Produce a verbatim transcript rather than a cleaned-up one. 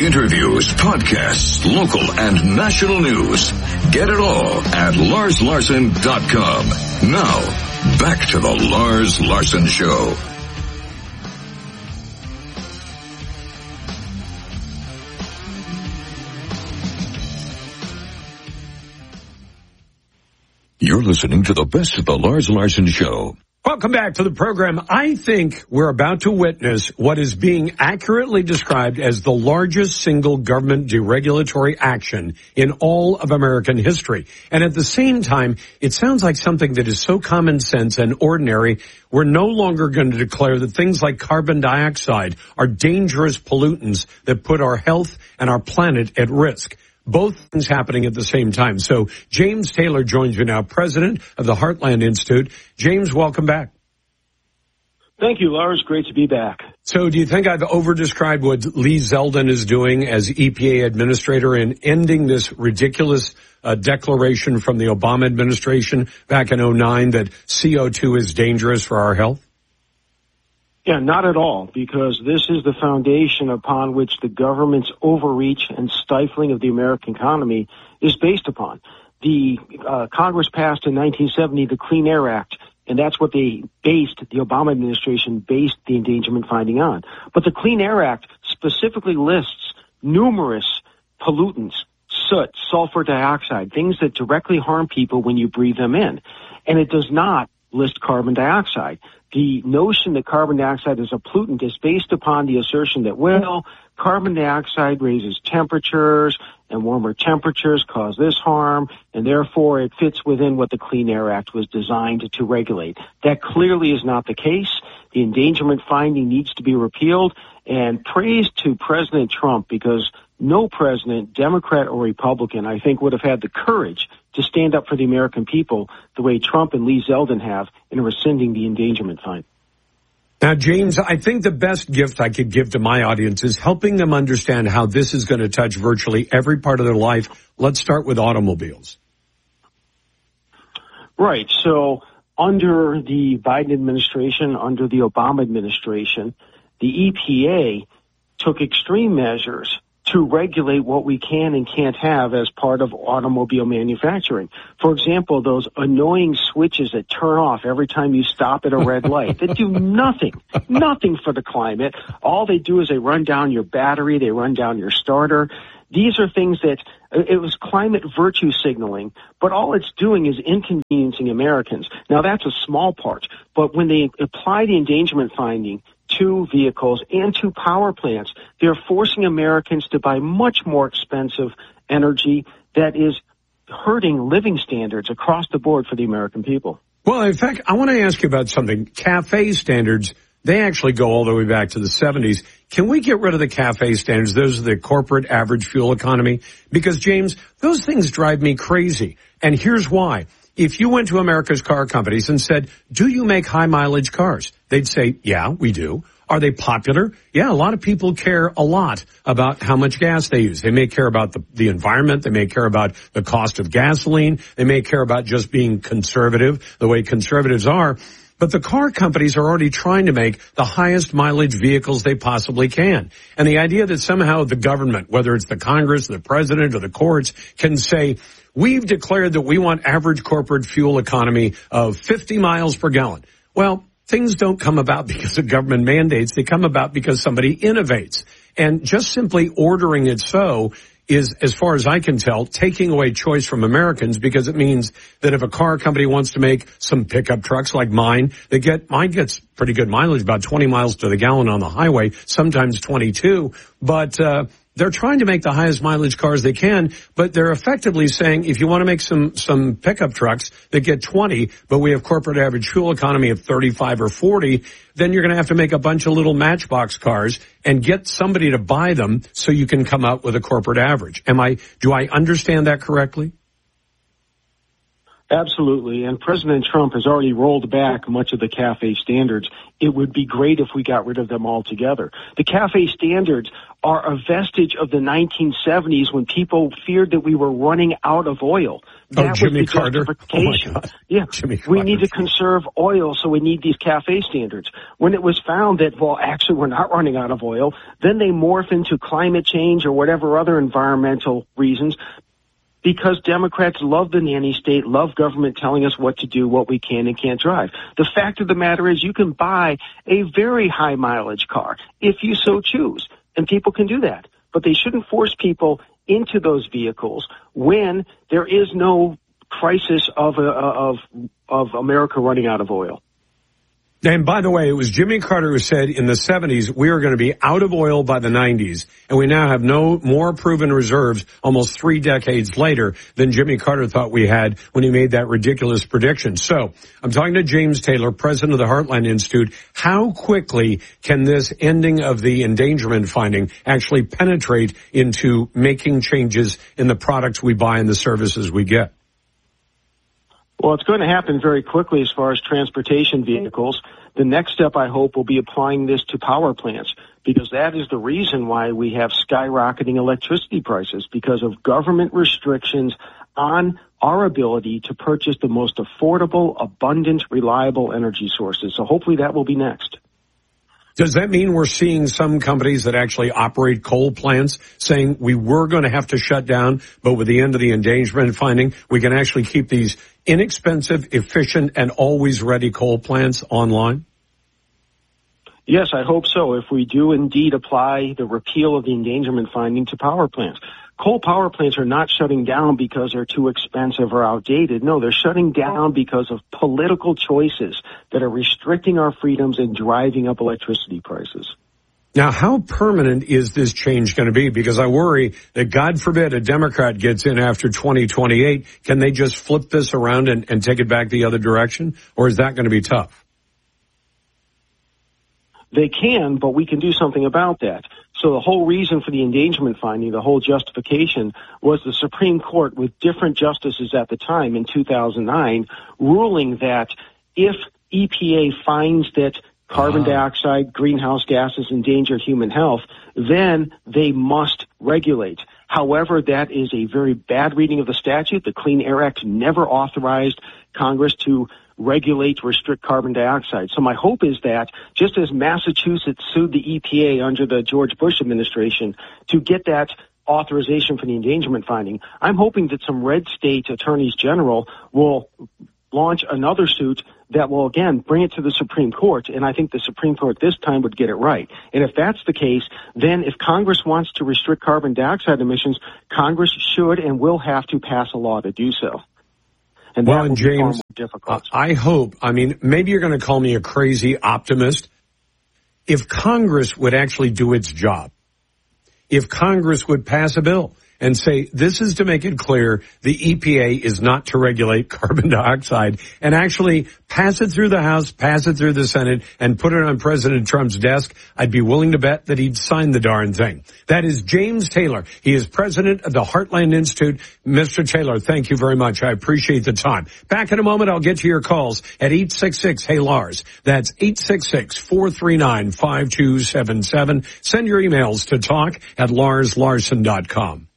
Interviews, podcasts, local and national news. Get it all at lars larson dot com. Now, back to the Lars Larson Show. You're listening to the best of the Lars Larson Show. Welcome back to the program. I think we're about to witness what is being accurately described as the largest single government deregulatory action in all of American history. And at the same time, it sounds like something that is so common sense and ordinary, we're no longer going to declare that things like carbon dioxide are dangerous pollutants that put our health and our planet at risk. Both things happening at the same time. So James Taylor joins me now, president of the Heartland Institute. James, welcome back. Thank you, Lars. Great to be back. So do you think I've overdescribed what Lee Zeldin is doing as E P A administrator in ending this ridiculous uh, declaration from the Obama administration back in oh nine that C O two is dangerous for our health? Yeah, not at all, because this is the foundation upon which the government's overreach and stifling of the American economy is based upon. The uh, Congress passed in nineteen seventy the Clean Air Act, and that's what they based, the Obama administration based the endangerment finding on. But the Clean Air Act specifically lists numerous pollutants, soot, sulfur dioxide, things that directly harm people when you breathe them in. And it does not list carbon dioxide. The notion that carbon dioxide is a pollutant is based upon the assertion that, well, carbon dioxide raises temperatures and warmer temperatures cause this harm, and therefore it fits within what the Clean Air Act was designed to regulate. That clearly is not the case. The endangerment finding needs to be repealed, and praise to President Trump, because no president, Democrat or Republican, I think would have had the courage to stand up for the American people the way Trump and Lee Zeldin have in rescinding the endangerment fine. Now, James, I think the best gift I could give to my audience is helping them understand how this is going to touch virtually every part of their life. Let's start with automobiles. Right. So under the Biden administration, under the Obama administration, the E P A took extreme measures to regulate what we can and can't have as part of automobile manufacturing. For example, those annoying switches that turn off every time you stop at a red light that do nothing, nothing for the climate. All they do is they run down your battery, they run down your starter. These are things that, it was climate virtue signaling, but all it's doing is inconveniencing Americans. Now, that's a small part, but when they apply the endangerment finding to vehicles and to power plants, they're forcing Americans to buy much more expensive energy that is hurting living standards across the board for the American people. Well, in fact, I want to ask you about something. CAFE standards, they actually go all the way back to the seventies. Can we get rid of the CAFE standards? Those are the corporate average fuel economy. Because, James, those things drive me crazy. And here's why. If you went to America's car companies and said, do you make high mileage cars? They'd say, yeah, we do. Are they popular? Yeah, a lot of people care a lot about how much gas they use. They may care about the, the environment. They may care about the cost of gasoline. They may care about just being conservative, the way conservatives are. But the car companies are already trying to make the highest mileage vehicles they possibly can. And the idea that somehow the government, whether it's the Congress, the president, or the courts, can say, we've declared that we want average corporate fuel economy of fifty miles per gallon. Well, things don't come about because of government mandates. They come about because somebody innovates. And just simply ordering it so is, as far as I can tell, taking away choice from Americans, because it means that if a car company wants to make some pickup trucks like mine, they get, mine gets pretty good mileage, about twenty miles to the gallon on the highway, sometimes twenty-two, but, uh, they're trying to make the highest mileage cars they can, but they're effectively saying if you want to make some, some pickup trucks that get twenty, but we have corporate average fuel economy of thirty-five or forty, then you're going to have to make a bunch of little matchbox cars and get somebody to buy them so you can come out with a corporate average. Am I, do I understand that correctly? Absolutely, and President Trump has already rolled back much of the CAFE standards. It would be great if we got rid of them altogether. The CAFE standards are a vestige of the nineteen seventies when people feared that we were running out of oil. That oh, Jimmy was the Carter. justification. Oh my God. Yeah, Jimmy we Carter. need to conserve oil, so we need these CAFE standards. When it was found that, well, actually we're not running out of oil, then they morph into climate change or whatever other environmental reasons. Because Democrats love the nanny state, love government telling us what to do, what we can and can't drive. The fact of the matter is you can buy a very high mileage car if you so choose, and people can do that. But they shouldn't force people into those vehicles when there is no crisis of, uh, of, of America running out of oil. And by the way, it was Jimmy Carter who said in the seventies, we are going to be out of oil by the nineties. And we now have no more proven reserves almost three decades later than Jimmy Carter thought we had when he made that ridiculous prediction. So I'm talking to James Taylor, president of the Heartland Institute. How quickly can this ending of the endangerment finding actually penetrate into making changes in the products we buy and the services we get? Well, it's going to happen very quickly as far as transportation vehicles. The next step, I hope, will be applying this to power plants, because that is the reason why we have skyrocketing electricity prices, because of government restrictions on our ability to purchase the most affordable, abundant, reliable energy sources. So hopefully that will be next. Does that mean we're seeing some companies that actually operate coal plants saying we were going to have to shut down, but with the end of the endangerment finding, we can actually keep these inexpensive, efficient, and always ready coal plants online? Yes, I hope so, if we do indeed apply the repeal of the endangerment finding to power plants. Coal power plants are not shutting down because they're too expensive or outdated. No, they're shutting down because of political choices that are restricting our freedoms and driving up electricity prices. Now, how permanent is this change going to be? Because I worry that, God forbid, a Democrat gets in after twenty twenty-eight. Can they just flip this around and, and take it back the other direction? Or is that going to be tough? They can, but we can do something about that. So the whole reason for the endangerment finding, the whole justification, was the Supreme Court, with different justices at the time in two thousand nine, ruling that if E P A finds that carbon dioxide, greenhouse gases endanger human health, then they must regulate. However, that is a very bad reading of the statute. The Clean Air Act never authorized Congress to regulate, restrict carbon dioxide. So my hope is that, just as Massachusetts sued the E P A under the George Bush administration to get that authorization for the endangerment finding, I'm hoping that some red state attorneys general will launch another suit that will, again, bring it to the Supreme Court, and I think the Supreme Court this time would get it right. And if that's the case, then if Congress wants to restrict carbon dioxide emissions, Congress should and will have to pass a law to do so. And well, that will and be far James, more difficult. I hope, I mean, maybe you're going to call me a crazy optimist. If Congress would actually do its job, if Congress would pass a bill and say, this is to make it clear the E P A is not to regulate carbon dioxide, and actually pass it through the House, pass it through the Senate, and put it on President Trump's desk, I'd be willing to bet that he'd sign the darn thing. That is James Taylor. He is president of the Heartland Institute. Mister Taylor, thank you very much. I appreciate the time. Back in a moment, I'll get to your calls at eight six six, hey Lars. That's eight six six, four three nine, five two seven seven. Send your emails to talk at lars larson dot com.